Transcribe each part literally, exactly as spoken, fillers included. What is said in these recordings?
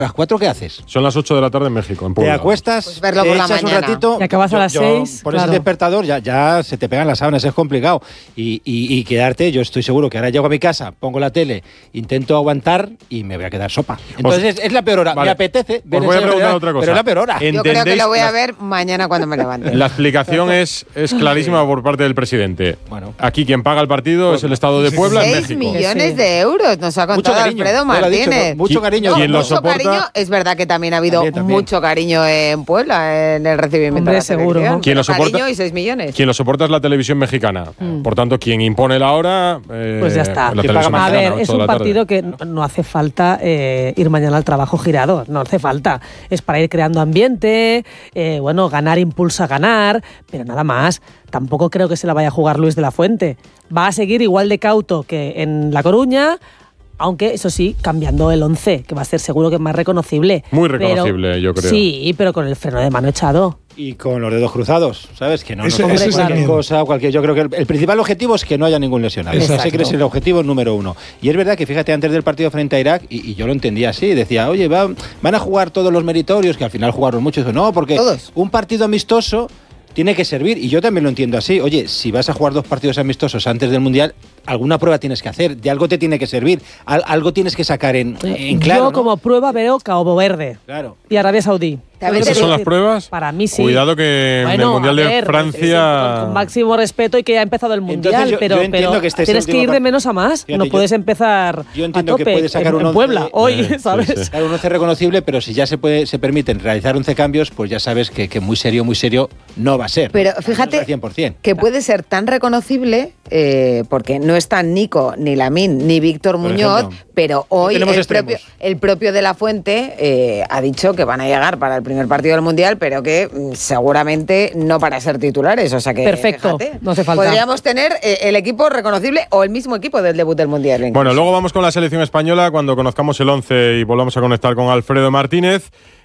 ¿A las cuatro qué haces? Son las ocho de la tarde en México, en Puebla. Te acuestas, pues verlo te por la echas mañana. un ratito. Y acabas a las yo, seis, Pones claro. el despertador, ya, ya se te pegan las sábanas, es complicado. Y, y, y quedarte, yo estoy seguro que ahora llego a mi casa, pongo la tele, intento aguantar y me voy a quedar sopa. Entonces es, es la peor hora. Vale. Me apetece ver Os voy a esa preguntar realidad, otra cosa. pero es la peor hora. Yo creo que lo voy a la- ver mañana cuando me levante. La explicación es, es clarísima por parte del presidente. Bueno. Aquí quien paga el partido es el Estado de Puebla en Seis México. millones Sí. de euros, nos ha Mucho contado cariño. Alfredo Él ha dicho, Martínez. mucho Qui- cariño. quien lo mucho soporta- cariño, es verdad que también ha habido También, también. mucho cariño en Puebla en el recibimiento Hombre, de la seguro. selección. Quien lo Pero soporta- cariño y seis millones. Quien lo soporta es la televisión mexicana. Mm. Por tanto, quien impone la hora. eh, Pues ya está. la ¿Quién televisión paga más? A mexicana, ver, es ocho de un la tarde. partido que no- no hace falta eh, ir mañana al trabajo girado, no hace falta. Es para ir creando ambiente, eh, bueno, ganar impulsa a ganar, pero nada más. Tampoco creo que se la vaya a jugar Luis de la Fuente. Va a seguir igual de cauto que en La Coruña, aunque eso sí, cambiando el once, que va a ser seguro que más reconocible. Muy Pero- reconocible, yo creo. Sí, pero con el freno de mano echado. Y con los dedos cruzados, ¿sabes? Que no Ese- nos ese es el cualquier miedo. cosa, cualquier. Yo creo que el, el principal objetivo es que no haya ningún lesionado. Exacto. Ese que es el objetivo número uno. Y es verdad que, fíjate, antes del partido frente a Irak, y, y yo lo entendía así, decía, oye, va- van a jugar todos los meritorios, que al final jugaron muchos. Dijo, no, porque Todos. un partido amistoso tiene que servir, y yo también lo entiendo así. Oye, si vas a jugar dos partidos amistosos antes del Mundial, alguna prueba tienes que hacer, de algo te tiene que servir, al- algo tienes que sacar en, en claro. Yo ¿no? como prueba veo Cabo Verde Claro. y Arabia Saudí. También ¿Esas te son digo- las pruebas? Para mí sí. Cuidado que en el Bueno, Mundial a de ver, Francia. Con, con máximo respeto y que ya ha empezado el Mundial, Entonces yo- pero, yo entiendo pero que este es el tienes que último ir de part- menos a más. Fíjate, no yo- puedes empezar yo a entiendo que tope puedes sacar en, un en once, Puebla hoy, eh, sí, ¿sabes? sí. Claro, un once reconocible, pero si ya se puede se permiten realizar once cambios, pues ya sabes que, que muy serio, muy serio no va a ser. Pero Al menos fíjate al cien por ciento. que puede ser tan reconocible, eh, porque no están Nico, ni Lamín, ni Víctor Por Muñoz, ejemplo. pero hoy tenemos el extremos. propio, el propio de la Fuente eh, ha dicho que van a llegar para el primer partido del Mundial, pero que mm, seguramente no para ser titulares. O sea que, Perfecto, fíjate, no hace falta. podríamos tener eh, el equipo reconocible o el mismo equipo del debut del Mundial. incluso. Bueno, luego vamos con la selección española cuando conozcamos el once y volvamos a conectar con Alfredo Martínez.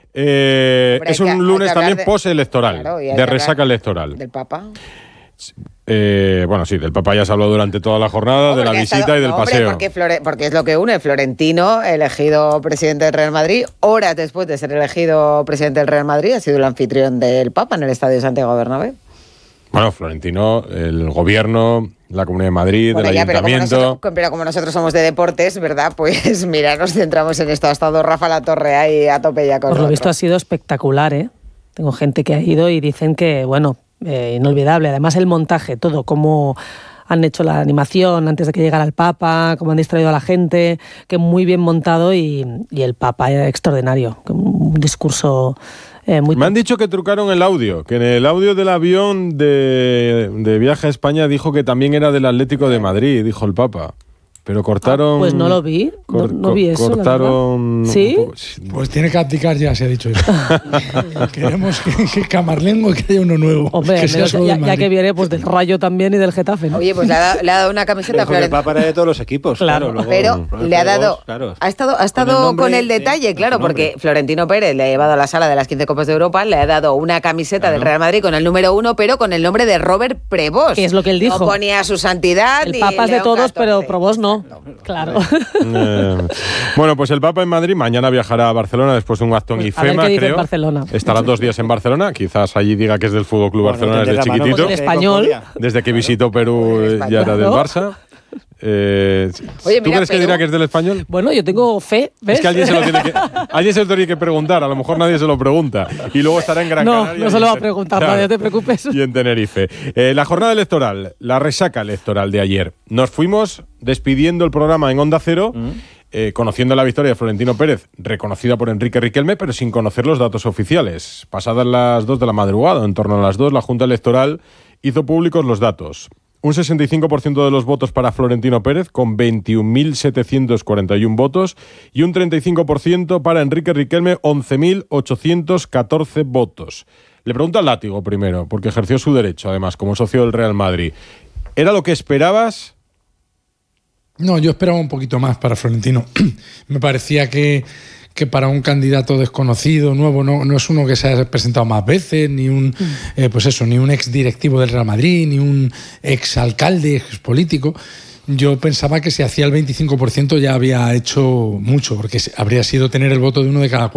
Eh, Hombre, es hay que- un hay lunes que hablar también de- postelectoral, Claro, y hay de que resaca hablar electoral. Del Papa. Eh, bueno, sí, del Papa ya se habló durante toda la jornada, No, de la porque ha visita estado- y del no, hombre, paseo. porque, Flore- porque es lo que une. Florentino, elegido presidente del Real Madrid, horas después de ser elegido presidente del Real Madrid, ha sido el anfitrión del Papa en el Estadio Santiago Bernabéu. Bueno, Florentino, el gobierno, la Comunidad de Madrid, Bueno, el ya, pero como, Ayuntamiento. nosotros, pero como nosotros somos de deportes, ¿verdad? Pues mira, nos centramos en esto. Ha estado Rafa La Torre ahí a tope ya con Por lo nosotros. visto ha sido espectacular, ¿eh? Tengo gente que ha ido y dicen que, bueno, eh, inolvidable. Además el montaje, todo, cómo han hecho la animación antes de que llegara el Papa, cómo han distraído a la gente, que muy bien montado y, y el Papa era extraordinario. Un discurso eh, muy... Me han dicho que trucaron el audio, que en el audio del avión de, de viaje a España dijo que también era del Atlético de Madrid, dijo el Papa. Pero cortaron... Ah, pues no lo vi, no- cor- no vi eso, la Cortaron... verdad. ¿Sí? un poco- sí. Pues tiene que abdicar ya, se ha dicho eso. Queremos que, que Camarlengo que haya uno nuevo. Hombre, que al sea menos solo ya, del ya Madrid. que viene pues del Rayo también y del Getafe, ¿no? Oye, pues le ha, dado- le ha dado una camiseta a Pero el Florentino. Papa era de todos los equipos. Claro. Claro, luego- Pero luego le ha Pérez, dado, claro. ha estado, ha Con el estado nombre, con el sí, detalle, con claro, su nombre. porque Florentino Pérez le ha llevado a la sala de las quince Copas de Europa, le ha dado una camiseta del Real Madrid con el número uno, pero con el nombre de Robert Prevost. Que es lo que él dijo. No ponía su santidad. El ni Papa es de León todos, pero catorce. Probos no. Claro. Eh, bueno, pues el Papa en Madrid mañana viajará a Barcelona después de un acto en Pues a ver IFEMA, qué dice en creo. Barcelona. Estará dos días en Barcelona, quizás allí diga que es del Fútbol Club Bueno, Barcelona desde tendrá mano, chiquitito, pues, el español. desde que visitó Perú eh, ya era del Claro. Barça. Eh, Oye, ¿Tú mira, crees que Perú- dirá que es del Español? Bueno, yo tengo fe, ¿ves? Es que alguien se lo tiene que, alguien se lo tiene que preguntar, a lo mejor nadie se lo pregunta. Y luego estará en Gran No, Canaria. no y se lo en va a Ten- preguntar, nadie, no te preocupes. Y en Tenerife. Eh, la jornada electoral, la resaca electoral de ayer. Nos fuimos despidiendo el programa en Onda Cero, eh, conociendo la victoria de Florentino Pérez, reconocida por Enrique Riquelme, pero sin conocer los datos oficiales. Pasadas las dos de la madrugada, en torno a las dos, la Junta Electoral hizo públicos los datos. Un sesenta y cinco por ciento de los votos para Florentino Pérez, con veintiún mil setecientos cuarenta y uno votos, y un treinta y cinco por ciento para Enrique Riquelme, once mil ochocientos catorce votos. Le pregunto al Látigo primero, porque ejerció su derecho, además, como socio del Real Madrid. ¿Era lo que esperabas? No, yo esperaba un poquito más para Florentino. Me parecía que, que para un candidato desconocido, nuevo, no, no es uno que se haya presentado más veces, ni un eh, pues eso, ni un ex directivo del Real Madrid, ni un ex alcalde, ex político. yo pensaba que si hacía el veinticinco por ciento ya había hecho mucho, porque habría sido tener el voto de uno de cada